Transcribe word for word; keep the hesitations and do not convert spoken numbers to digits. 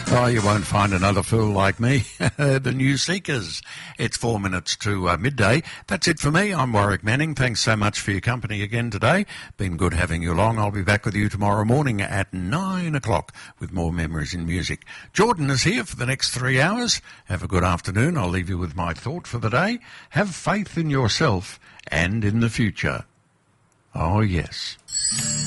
Oh, you won't find another fool like me. The New Seekers. It's four minutes to uh, midday. That's it for me. I'm Warwick Manning. Thanks so much for your company again today. Been good having you along. I'll be back with you tomorrow morning at nine o'clock with more Memories in Music. Jordan is here for the next three hours. Have a good afternoon. I'll leave you with my thought for the day. Have faith in yourself and in the future. Oh, yes.